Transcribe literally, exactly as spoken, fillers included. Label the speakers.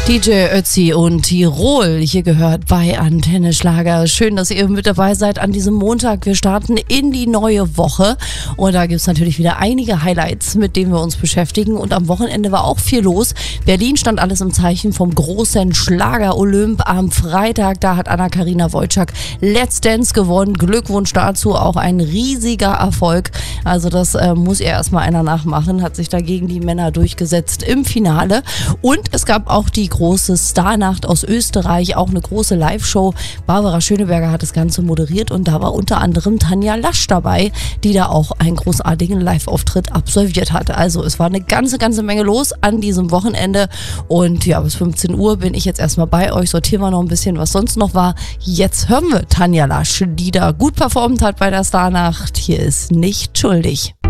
Speaker 1: D J Ötzi und Tirol, hier gehört bei Antenne Schlager. Schön, dass ihr mit dabei seid an diesem Montag. Wir starten in die neue Woche und da gibt es natürlich wieder einige Highlights, mit denen wir uns beschäftigen. Und am Wochenende war auch viel los. Berlin stand alles im Zeichen vom großen Schlager-Olymp am Freitag. Da hat Anna-Karina Wojcik Let's Dance gewonnen. Glückwunsch dazu, auch ein riesiger Erfolg. Also das äh, muss ihr erstmal einer nachmachen, hat sich dagegen die Männer durchgesetzt im Finale. Und es gab auch die große Starnacht aus Österreich, auch eine große Live-Show. Barbara Schöneberger hat das Ganze moderiert und da war unter anderem Tanja Lasch dabei, die da auch einen großartigen Live-Auftritt absolviert hat. Also es war eine ganze, ganze Menge los an diesem Wochenende und ja, bis fünfzehn Uhr bin ich jetzt erstmal bei euch, sortieren wir noch ein bisschen, was sonst noch war. Jetzt hören wir Tanja Lasch, die da gut performt hat bei der Starnacht. Hier ist Nicht schuldig.